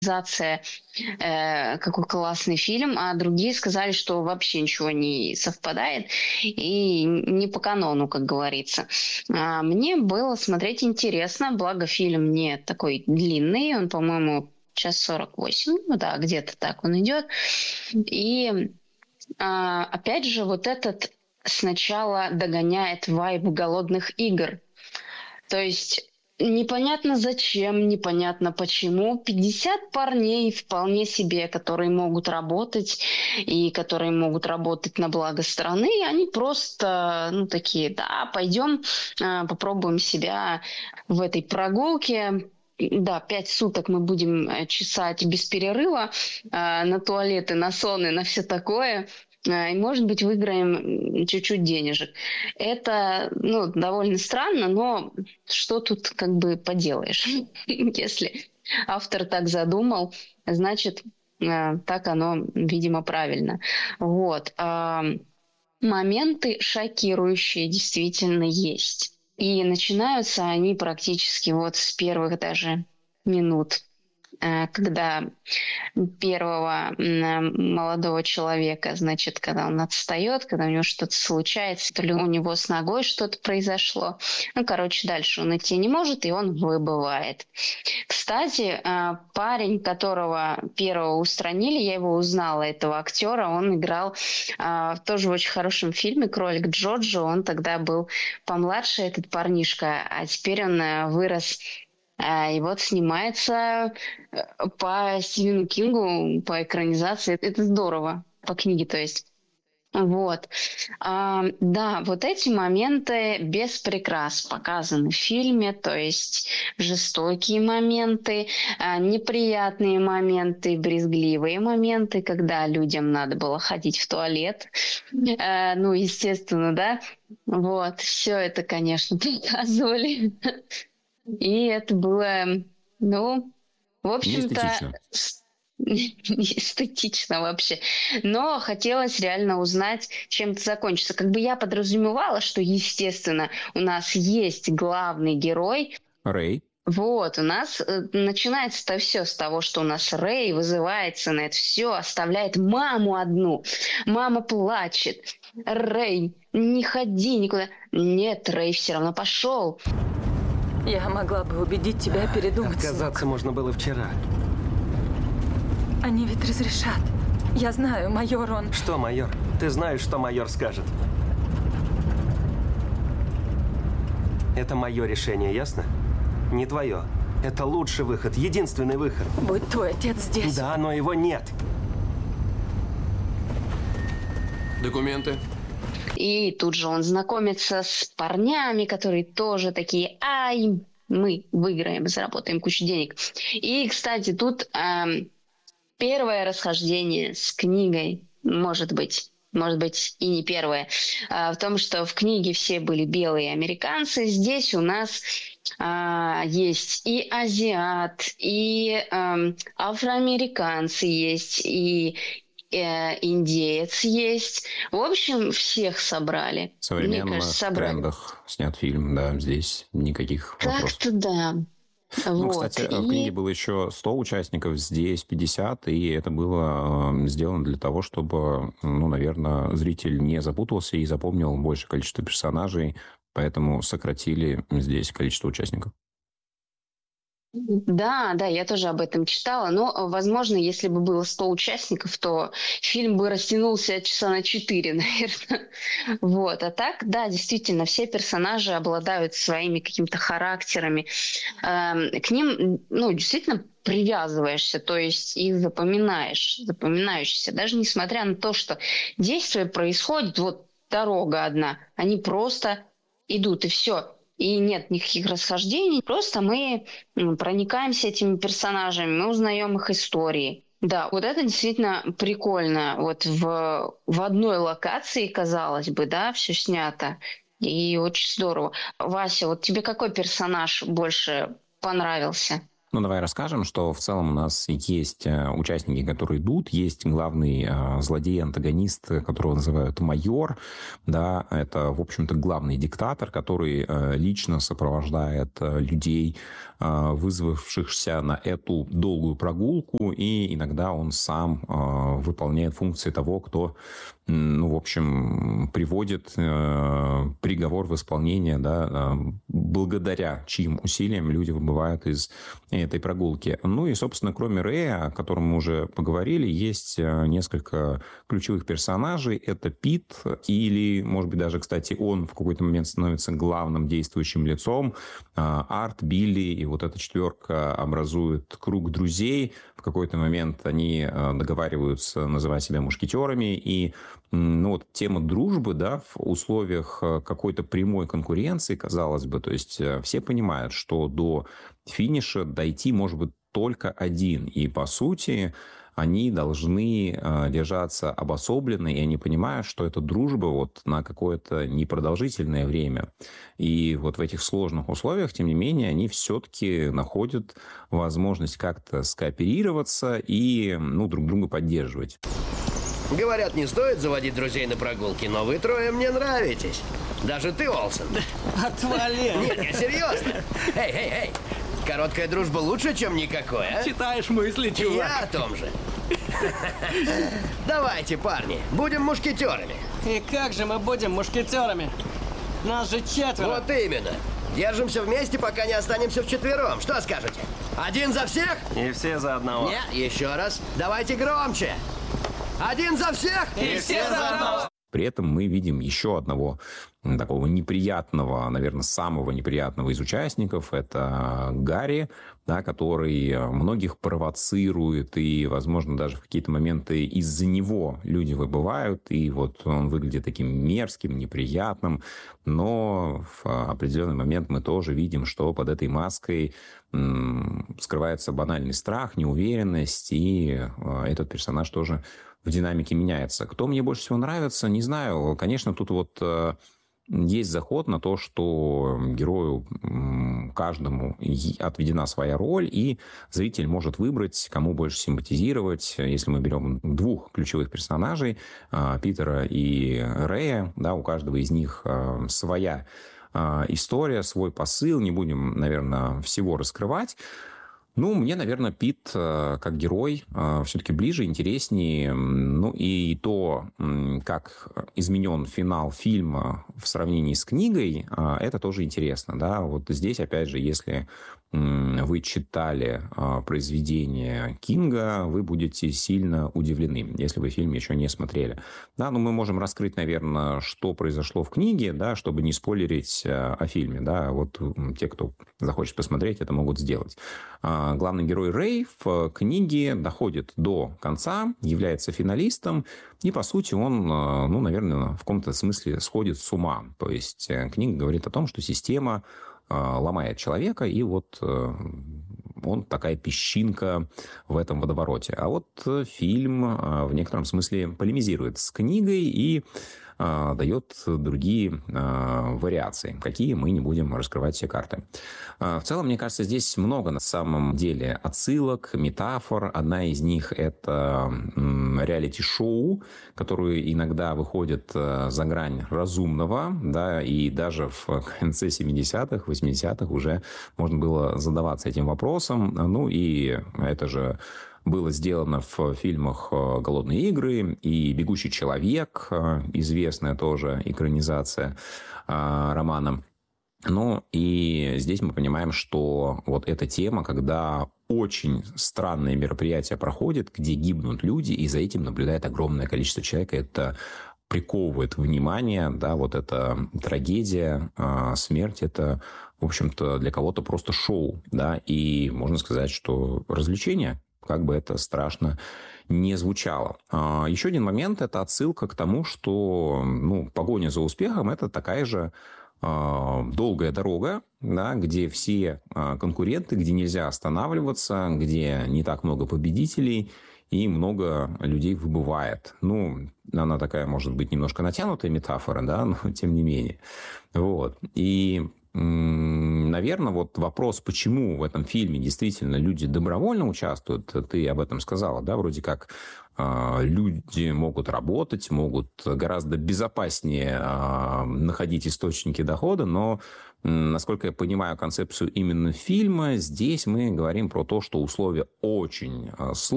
какой классный фильм, а другие сказали, что вообще ничего не совпадает и не по канону, как говорится. Мне было смотреть интересно, благо фильм не такой длинный, он, по-моему, 1:48, ну да, где-то так он идет. И опять же, вот этот сначала догоняет вайб голодных игр. То есть непонятно зачем, непонятно почему. 50 парней вполне себе, которые могут работать и которые могут работать на благо страны, они просто, ну, такие, да, пойдем, попробуем себя в этой прогулке. Да, 5 суток мы будем чесать без перерыва на туалеты, на сон и на все такое. И, может быть, выиграем чуть-чуть денежек. Это, ну, довольно странно, но что тут как бы поделаешь? Если автор так задумал, значит, так оно, видимо, правильно. Вот. Моменты шокирующие действительно есть. И начинаются они практически вот с первых даже минут, когда первого молодого человека, значит, когда он отстает, когда у него что-то случается, то ли у него с ногой что-то произошло. Ну, короче, дальше он идти не может, и он выбывает. Кстати, парень, которого первого устранили, я его узнала, этого актера, он играл тоже в очень хорошем фильме «Кролик Джоджо». Он тогда был помладше, этот парнишка, а теперь он вырос и вот снимается по Стивену Кингу, по экранизации. Это здорово. По книге, то есть. Вот. Да, вот эти моменты без прикрас показаны в фильме, то есть жестокие моменты, неприятные моменты, брезгливые моменты, когда людям надо было ходить в туалет. Ну, естественно, да. Вот, все это, конечно, показывали. И это было, ну, в общем-то, Неэстетично. эстетично вообще. Но хотелось реально узнать, чем это закончится. Как бы я подразумевала, что, естественно, у нас есть главный герой. Рэй. Вот, у нас начинается-то все с того, что у нас Рэй вызывается на это все, оставляет маму одну. Мама плачет. Рэй, не ходи никуда. Нет, Рэй все равно пошел. Я могла бы убедить тебя передумать. Отказаться можно было вчера. Они ведь разрешат. Я знаю, майор, он... Что, майор? Ты знаешь, что майор скажет. Это мое решение, ясно? Не твое. Это лучший выход, единственный выход. Будь твой отец здесь. Да, но его нет. Документы. И тут же он знакомится с парнями, которые тоже такие, мы выиграем, заработаем кучу денег. И, кстати, тут первое расхождение с книгой, может быть и не первое, в том, что в книге все были белые американцы, здесь у нас есть и азиат, и афроамериканцы есть, и индеец есть. В общем, всех собрали. В современных трендах снят фильм, да, здесь никаких вопросов. Так-то да. Ну, Вот. кстати, в книге было еще 100 участников, здесь 50, и это было сделано для того, чтобы, ну, наверное, зритель не запутался и запомнил большее количество персонажей, поэтому сократили здесь количество участников. Да, я тоже об этом читала, но, возможно, если бы было 100 участников, то фильм бы растянулся часа на 4, наверное. Вот. А так, да, действительно, все персонажи обладают своими какими-то характерами. К ним, ну, действительно привязываешься, то есть их запоминаешься, даже несмотря на то, что действие происходит, вот дорога одна, они просто идут, и все. И нет никаких расхождений, просто мы проникаемся этими персонажами, мы узнаем их истории. Да, вот это действительно прикольно. Вот в одной локации, казалось бы, да, все снято. И очень здорово. Вася, вот тебе какой персонаж больше понравился? Ну, давай расскажем, что в целом у нас есть участники, которые идут, есть главный злодей-антагонист, которого называют майор, да, это, в общем-то, главный диктатор, который лично сопровождает людей, вызвавшихся на эту долгую прогулку, и иногда он сам выполняет функции того, кто, ну, в общем, приводит приговор в исполнение, да, благодаря чьим усилиям люди выбывают из этой прогулки. Ну и, собственно, кроме Рэя, о котором мы уже поговорили, есть несколько ключевых персонажей. Это Пит, или, может быть, даже, кстати, он в какой-то момент становится главным действующим лицом. Арт, Билли и вот эта четверка образует круг друзей. В какой-то момент они договариваются называть себя мушкетерами. И ну, вот тема дружбы, да, в условиях какой-то прямой конкуренции, казалось бы, то есть все понимают, что до финиша дойти может быть только один. И, по сути, они должны держаться обособленно, и они понимают, что это дружба вот на какое-то непродолжительное время. И вот в этих сложных условиях, тем не менее, они все-таки находят возможность как-то скооперироваться и, ну, друг друга поддерживать. Говорят, не стоит заводить друзей на прогулки, но вы трое мне нравитесь. Даже ты, Олсен. Отвали! Нет, я серьезно. Эй! Короткая дружба лучше, чем никакой, а? Читаешь мысли, чувак. Я о том же. Давайте, парни, будем мушкетерами. И как же мы будем мушкетерами? Нас же 4. Вот именно. Держимся вместе, пока не останемся вчетвером. Что скажете? Один за всех? И все за одного. Нет, еще раз. Давайте громче. Один за всех! И все за одного! При этом мы видим еще одного такого неприятного, наверное, самого неприятного из участников. Это Гарри, да, который многих провоцирует, и, возможно, даже в какие-то моменты из-за него люди выбывают, и вот он выглядит таким мерзким, неприятным, но в определенный момент мы тоже видим, что под этой маской скрывается банальный страх, неуверенность, и этот персонаж тоже в динамике меняется. Кто мне больше всего нравится, не знаю. Конечно, тут вот есть заход на то, что герою каждому отведена своя роль, и зритель может выбрать, кому больше симпатизировать. Если мы берем двух ключевых персонажей, Питера и Рэя, да, у каждого из них своя история, свой посыл. Не будем, наверное, всего раскрывать. Ну, мне, наверное, Пит как герой все-таки ближе, интереснее. Ну, и то, как изменен финал фильма в сравнении с книгой, это тоже интересно, да. Вот здесь, опять же, если вы читали произведение Кинга, вы будете сильно удивлены, если вы фильм еще не смотрели. Да, но мы можем раскрыть, наверное, что произошло в книге, да, чтобы не спойлерить о фильме. Да. Вот те, кто захочет посмотреть, это могут сделать. Главный герой Рэй в книге доходит до конца, является финалистом, и, по сути, он, ну, наверное, в каком-то смысле сходит с ума. То есть книга говорит о том, что система ломает человека, и вот он такая песчинка в этом водовороте. А вот фильм в некотором смысле полемизирует с книгой и дает другие вариации, какие мы не будем раскрывать все карты. В целом, мне кажется, здесь много на самом деле отсылок, метафор. Одна из них – это реалити-шоу, которые иногда выходят за грань разумного, да, и даже в конце 70-х, 80-х уже можно было задаваться этим вопросом. Ну и это же было сделано в фильмах «Голодные игры» и «Бегущий человек», известная тоже экранизация романа. Ну, и здесь мы понимаем, что вот эта тема, когда очень странное мероприятие проходит, где гибнут люди, и за этим наблюдает огромное количество человек, это приковывает внимание, да, вот эта трагедия, смерть, это, в общем-то, для кого-то просто шоу, да, и можно сказать, что развлечение, как бы это страшно не звучало. Еще один момент – это отсылка к тому, что, ну, погоня за успехом – это такая же долгая дорога, да, где все конкуренты, где нельзя останавливаться, где не так много победителей и много людей выбывает. Ну, она такая, может быть, немножко натянутая метафора, да, но тем не менее. Вот. И наверное, вот вопрос, почему в этом фильме действительно люди добровольно участвуют, ты об этом сказала, да, вроде как люди могут работать, могут гораздо безопаснее находить источники дохода, но, насколько я понимаю концепцию именно фильма, здесь мы говорим про то, что условия очень сложные,